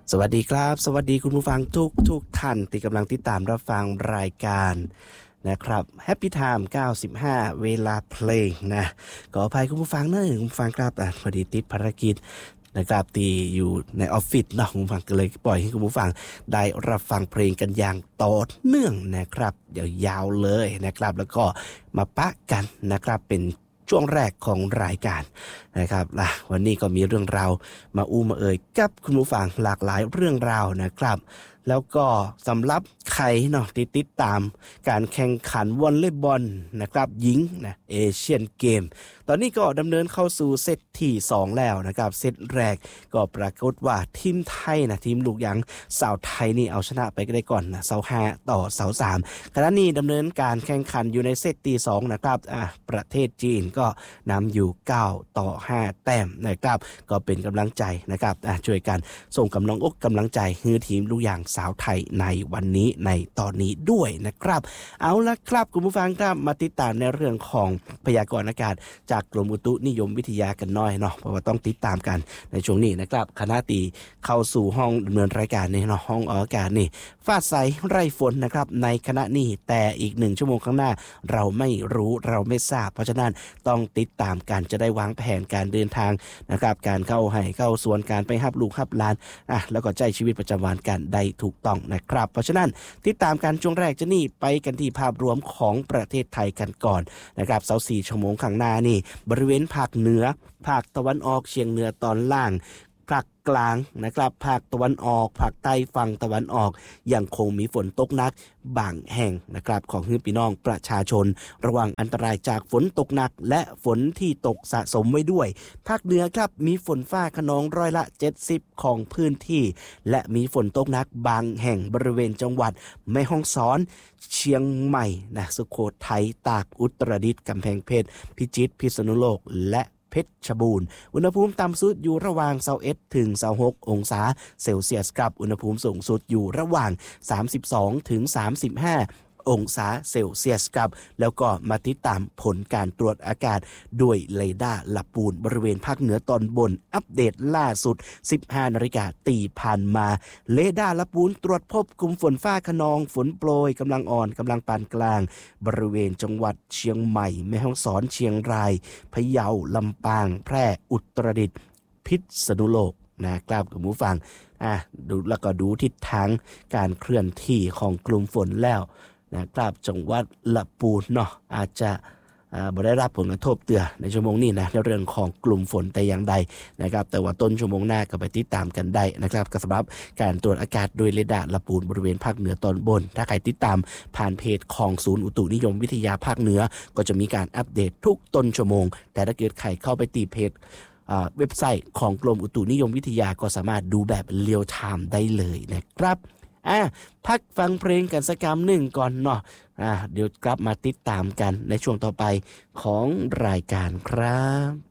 สวัสดีครับสวัสดีคุณผู้ฟังทุกท่านที่กำลังติดตามรับฟังรายการนะครับ Happy Time 95เวลาเพลงนะขออภัยคุณผู้ฟังนะคุณผู้ฟังครับพอดีติดภารกิจนะครับที่อยู่ในออฟฟิศเนาะคุณผู้ฟังก็เลยปล่อยให้คุณผู้ฟังได้รับฟังเพลงกันอย่างต่อเนื่องนะครับยาวๆเลยนะครับแล้วก็มาปะกันนะครับเป็นช่วงแรกของรายการนะครับวันนี้ก็มีเรื่องราวมามาเอ่ยกับคุณผู้ฟังหลากหลายเรื่องราวนะครับแล้วก็สำหรับใครเนาะที่ติดตามการแข่งขันวอลเลย์บอลนะครับหญิงนะเอเชียนเกมตอนนี้ก็ดำเนินเข้าสู่เซตที่2แล้วนะครับเซตแรกก็ปรากฏว่าทีมไทยนะทีมลูกหยางสาวไทยนี่เอาชนะไปก็ได้ก่อนนะเสา5ต่อเสา3ขณะนี้ดำเนินการแข่งขันอยู่ในเซตที่2นะครับประเทศจีนก็นำอยู่9ต่อ5แต้มนะครับก็เป็นกำลังใจนะครับช่วยกันส่งกำลังอกกำลังใจให้ทีมลูกหยางสาวไทยในวันนี้ในตอนนี้ด้วยนะครับเอาละครับคุณผู้ฟังครับมาติดตามในเรื่องของพยากรณ์อากาศจากกรมอุตุนิยมวิทยากันหน่อยเนาะเพราะว่าต้องติดตามกันในช่วงนี้นะครับคณะตีเข้าสู่ห้องดำเนินรายการในเนาะห้องอากาศนี่ฟ้าใสไร้ฝนนะครับในขณะนี้แต่อีก1ชั่วโมงข้างหน้าเราไม่รู้เราไม่ทราบเพราะฉะนั้นต้องติดตามกันจะได้วางแผนการเดินทางนะครับการเข้าสวนการไปรับลูกรับหลานแล้วก็ใช้ชีวิตประจำวันกันได้ถูกต้องนะครับเพราะฉะนั้นติดตามการช่วงแรกจะนี่ไปกันที่ภาพรวมของประเทศไทยกันก่อนนะครับ24ชั่วโมงข้างหน้านี่บริเวณภาคเหนือภาคตะวันออกเฉียงเหนือตอนล่างภาคกลางนะครับภาคตะวันออกภาคใต้ฝั่งตะวันออกยังคงมีฝนตกหนักบางแห่งนะครับของพี่น้องประชาชนระวังอันตรายจากฝนตกหนักและฝนที่ตกสะสมไว้ด้วยภาคเหนือครับมีฝนฟ้าคะนองร้อยละ70ของพื้นที่และมีฝนตกหนักบางแห่งบริเวณจังหวัดแม่ฮ่องสอนเชียงใหม่สุโขทัยตากอุตรดิตถ์กำแพงเพชรพิจิตรพิษณุโลกและเพชรบูรณ์อุณหภูมิต่ำสุดอยู่ระหว่าง21ถึง26องศาเซลเซียสครับอุณหภูมิสูงสุดอยู่ระหว่าง32ถึง35องศาเซลเซียสครับแล้วก็มาติดตามผลการตรวจอากาศด้วยเรดาร์ลับปูนบริเวณภาคเหนือตอนบนอัปเดตล่าสุด 15 นาฬิกาตีผ่านมาเรดาร์ลับปูนตรวจพบกลุ่มฝนฟ้าคะนองฝนโปรยกำลังอ่อนกำลังปานกลางบริเวณจังหวัดเชียงใหม่แม่ฮ่องสอนเชียงรายพะเยาลำปางแพร่อุตรดิตถ์พิษณุโลกนะครับคุณผู้ฟังดูแล้วก็ดูทิศทางการเคลื่อนที่ของกลุ่มฝนแล้วนะครับจังหวัดละปูนเนาะอาจจะบ่ได้รับผลกระทบเตือในชั่วโมงนี้นะในเรื่องของกลุ่มฝนแต่อย่างใดนะครับแต่ว่าต้นชั่วโมงหน้าก็ไปติดตามกันได้นะครับสำหรับการตรวจอากาศโดยเรดาร์ละปูนบริเวณภาคเหนือตอนบนถ้าใครติดตามผ่านเพจของศูนย์อุตุนิยมวิทยาภาคเหนือก็จะมีการอัปเดตทุกต้นชั่วโมงแต่ถ้าเกิดใครเข้าไปตีเพจเว็บไซต์ของกรมอุตุนิยมวิทยาก็สามารถดูแบบเรียลไทม์ได้เลยนะครับพักฟังเพลงกันสักคำหนึ่งก่อนเนาะเดี๋ยวกลับมาติดตามกันในช่วงต่อไปของรายการครับ